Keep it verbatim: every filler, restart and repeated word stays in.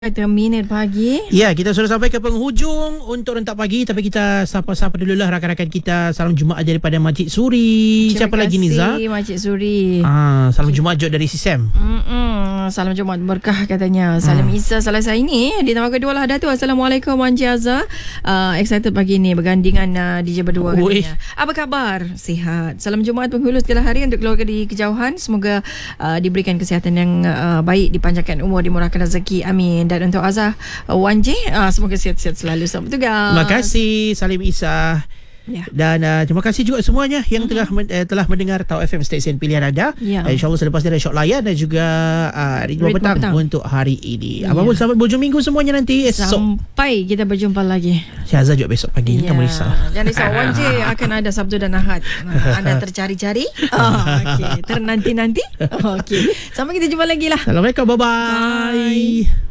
Terminate pagi. Ya, kita sudah sampai ke penghujung untuk rentak pagi. Tapi kita sapa-sapa dululah rakan-rakan kita. Salam Jumaat daripada Majid Suri. Terima Siapa lagi Niza? Terima kasih Majid Suri. Ah, salam Jumaat Jod dari Sisem. Mm-mm. Salam Jumaat berkah katanya. Salam hmm. Isa salah saya ini di nama kedua lah Datuk. Assalamualaikum Wan Jaza. Uh, excited pagi ni bergandingan uh, D J berdua katanya. Apa khabar? Sihat. Salam Jumaat penghulu segala hari untuk keluarga di kejauhan. Semoga uh, diberikan kesihatan yang uh, baik, dipanjangkan umur, dimurahkan rezeki. Amin. Dan untuk Azhar uh, Wan J, uh, semoga sihat-sihat selalu. Selamat bertugas. Terima kasih Salim Isa. Ya. Dan uh, terima kasih juga semuanya yang mm-hmm. telah men, uh, telah mendengar Tau F M stesen pilihan anda. Ya. Uh, InsyaAllah selepas ni ada Syok Layan dan juga uh, Ritma petang, petang untuk hari ini. Ya. Abang pun selamat berhujung minggu semuanya nanti esok. Sampai kita berjumpa lagi. Syahzad juga besok pagi. Ya. Jangan risau. Jangan risau. Wan J akan ada Sabtu dan Ahad. Anda tercari-cari. Oh, okay. Ternanti-nanti. Okay. Sampai kita jumpa lagi lah. Assalamualaikum. Bye-bye. Bye.